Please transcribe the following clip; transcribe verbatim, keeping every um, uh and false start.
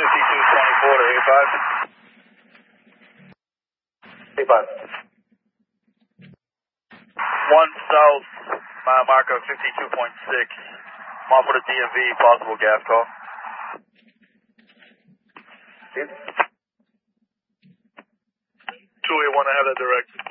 fifty-two twenty-four to eighty-five. eighty-five. One south, mile marker fifty-two point six. I'm off with a D M V, possible gas call. Yes. two eight one, I have that direct.